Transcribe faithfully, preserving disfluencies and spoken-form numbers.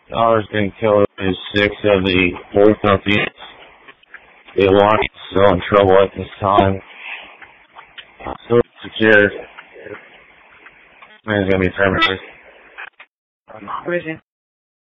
Dollars been killed is six of the fourth Northeast. The Alliance is still in trouble at this time. Still secure. Man, it's gonna be terminated.